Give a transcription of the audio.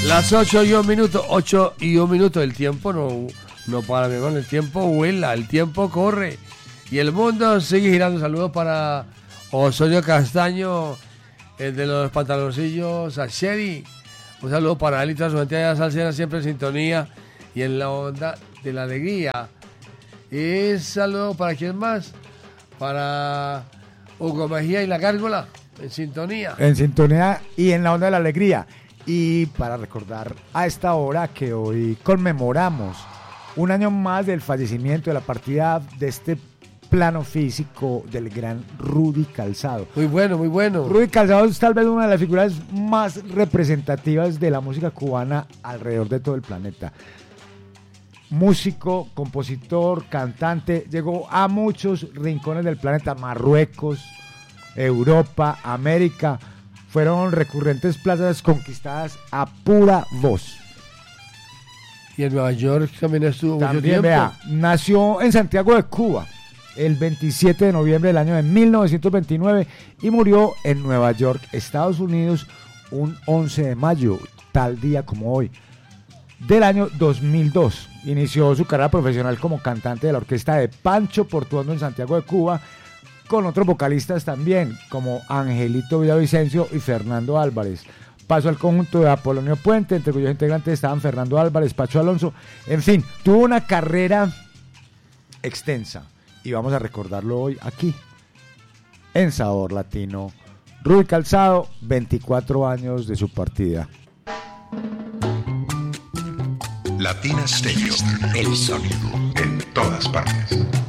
Las 8:01, el tiempo no para, mi hermano, el tiempo vuela, el tiempo corre y el mundo sigue girando. Saludos para Osorio Castaño, el de los pantaloncillos, a Sherry. Un saludo para él y toda su gente allá salsera, siempre en sintonía y en la onda de la alegría. Y saludo para quién más, para Hugo Mejía y la Gárgola, en sintonía. En sintonía y en la onda de la alegría. Y para recordar a esta hora que hoy conmemoramos un año más del fallecimiento, de la partida de este plano físico del gran Rudy Calzado. Muy bueno, muy bueno. Rudy Calzado es tal vez una de las figuras más representativas de la música cubana alrededor de todo el planeta. Músico, compositor, cantante, llegó a muchos rincones del planeta, Marruecos, Europa, América. Fueron recurrentes plazas conquistadas a pura voz. Y en Nueva York también estuvo mucho tiempo. Vea, nació en Santiago de Cuba el 27 de noviembre del año de 1929 y murió en Nueva York, Estados Unidos, un 11 de mayo, tal día como hoy, del año 2002. Inició su carrera profesional como cantante de la orquesta de Pancho Portuondo en Santiago de Cuba, con otros vocalistas también, como Angelito Villavicencio y Fernando Álvarez. Pasó al conjunto de Apolonio Puente, entre cuyos integrantes estaban Fernando Álvarez, Pacho Alonso. En fin, tuvo una carrera extensa y vamos a recordarlo hoy aquí, en Sabor Latino. Rudy Calzado, 24 años de su partida. Latina Stereo, el sonido en todas partes.